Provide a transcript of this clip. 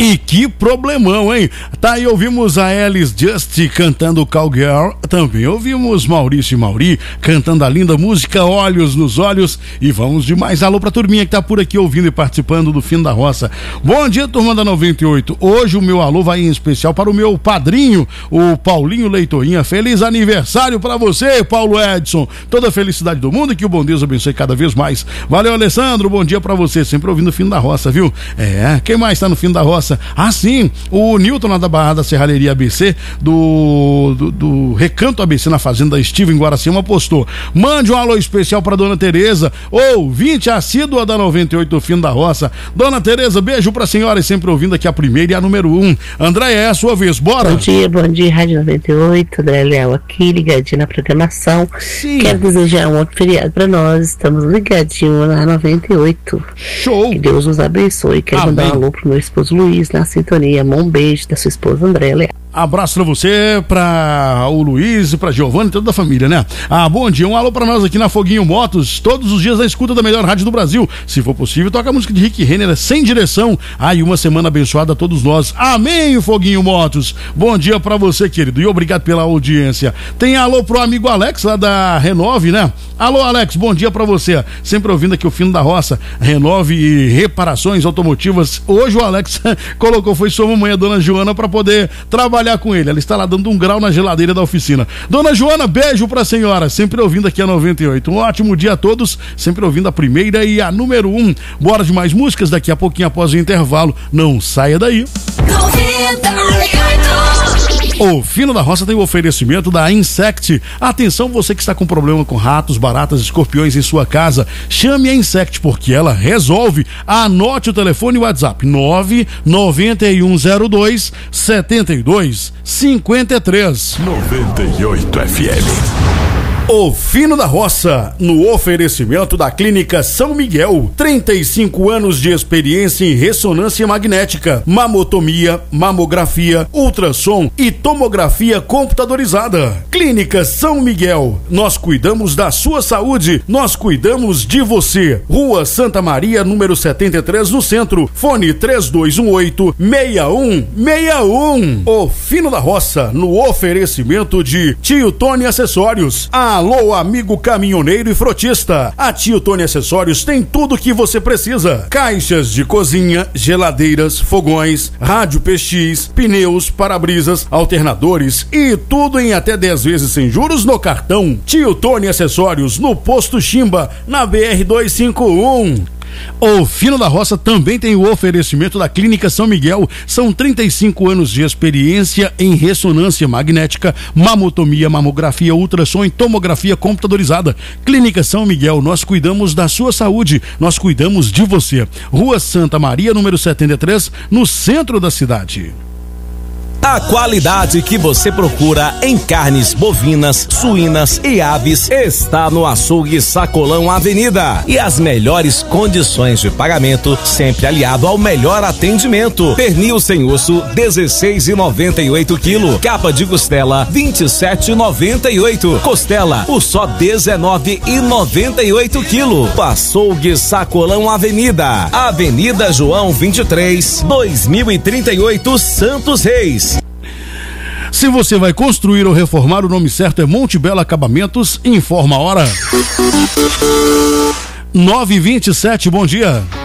E que problemão, hein? Tá aí, ouvimos a Alice Just cantando Cowgirl, também ouvimos Maurício e Mauri cantando a linda música Olhos nos Olhos, e vamos de mais alô pra turminha que tá por aqui ouvindo e participando do Fim da Roça. Bom dia, turma da 98. Hoje o meu alô vai em especial para o meu padrinho, o Paulinho Leitoinha. Feliz aniversário pra você, Paulo Edson. Toda a felicidade do mundo e que o bom Deus abençoe cada vez mais. Valeu, Alessandro, bom dia pra você, sempre ouvindo o Fim da Roça, viu? Quem mais tá no Fim da Roça? Ah, sim, o Newton lá da Barra da Serralheria ABC, do Recanto ABC na Fazenda Estiva em Guaracema, postou: mande um alô especial pra Dona Tereza, ouvinte assídua da 98 do Fim da Roça. Dona Tereza, beijo pra senhora e sempre ouvindo aqui a primeira e a número 1. André, é a sua vez, bora? Bom dia, Rádio 98, André Leal aqui, ligadinho na programação. Sim. Quero desejar um outro feriado pra nós, estamos ligadinho na 98. Show! Que Deus nos abençoe. Quero mandar um alô pro meu esposo Luiz na sintonia. Um beijo da sua esposa André Leal. Abraço pra você, pra o Luiz, pra Giovanni e toda a família, né? Bom dia, um alô pra nós aqui na Foguinho Motos, todos os dias na escuta da melhor rádio do Brasil. Se for possível, toca a música de Rick Renner, Sem Direção. E uma semana abençoada a todos nós. Amém, Foguinho Motos. Bom dia pra você, querido, e obrigado pela audiência. Tem alô pro amigo Alex, lá da Renove, né? Alô, Alex, bom dia pra você. Sempre ouvindo aqui o Fim da Roça, Renove e Reparações Automotivas. Hoje o Alex colocou, foi sua mamãe, a dona Joana, pra poder trabalhar com ele. Ela está lá dando um grau na geladeira da oficina. Dona Joana, beijo pra senhora, sempre ouvindo aqui a 98. Um ótimo dia a todos, sempre ouvindo a primeira e a número 1. Bora de mais músicas daqui a pouquinho após o intervalo. Não saia daí. 98. O Fino da Roça tem o oferecimento da Insect. Atenção, você que está com problema com ratos, baratas, escorpiões em sua casa, chame a Insect porque ela resolve. Anote o telefone e o WhatsApp: 99102 7253. 98 FM. O Fino da Roça, no oferecimento da Clínica São Miguel. 35 anos de experiência em ressonância magnética, mamotomia, mamografia, ultrassom e tomografia computadorizada. Clínica São Miguel, nós cuidamos da sua saúde, nós cuidamos de você. Rua Santa Maria, número 73, no centro. Fone 3218-6161. O Fino da Roça, no oferecimento de Tio Tony Acessórios. Alô, amigo caminhoneiro e frotista. A Tio Tony Acessórios tem tudo o que você precisa: caixas de cozinha, geladeiras, fogões, rádio PX, pneus, para-brisas, alternadores e tudo em até 10 vezes sem juros no cartão. Tio Tony Acessórios, no Posto Chimba, na BR-251. O Fino da Roça também tem o oferecimento da Clínica São Miguel. São 35 anos de experiência em ressonância magnética, mamotomia, mamografia, ultrassom e tomografia computadorizada. Clínica São Miguel, nós cuidamos da sua saúde, nós cuidamos de você. Rua Santa Maria, número 73, no centro da cidade. A qualidade que você procura em carnes bovinas, suínas e aves está no Açougue Sacolão Avenida. E as melhores condições de pagamento, sempre aliado ao melhor atendimento. Pernil sem osso, 16,98 kg. Capa de costela, 27,98. Costela, por só 19,98 kg. Açougue Sacolão Avenida. Avenida João 23, 2038, Santos Reis. Se você vai construir ou reformar, o nome certo é Monte Belo Acabamentos. Informa a hora. 9h27, bom dia.